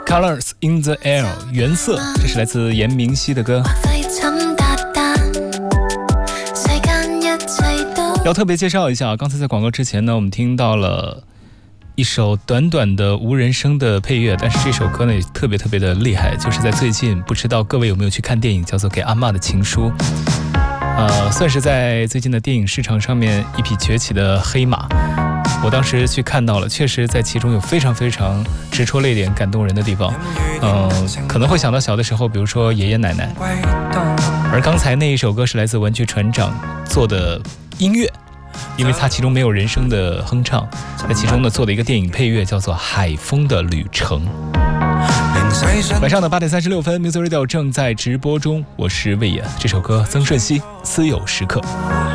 Colors in the Air 原色，这是来自严明熙的歌。要特别介绍一下，刚才在广告之前呢，我们听到了一首短短的无人声的配乐，但是这首歌呢也特别的厉害，就是在最近，不知道各位有没有去看电影，叫做《给阿嬷的情书》。算是在最近的电影市场上面一匹崛起的黑马。我当时去看到了，确实在其中有非常直戳泪点、感动人的地方。可能会想到小的时候，比如说爷爷奶奶。而刚才那一首歌是来自玩具船长做的音乐，因为它其中没有人声的哼唱，在其中呢做的一个电影配乐叫做《海风的旅程》。晚上的8点36分 ，Music Radio 正在直播中，我是魏野。这首歌曾舜晞《私有时刻》。